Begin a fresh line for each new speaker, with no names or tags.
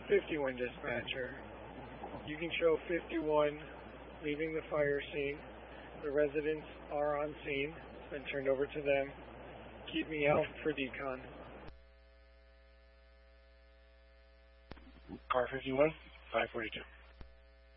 51 dispatcher. You can show 51 leaving the fire scene. The residents are on scene. It's been turned over to them. Keep me out for decon.
Car 51, 542.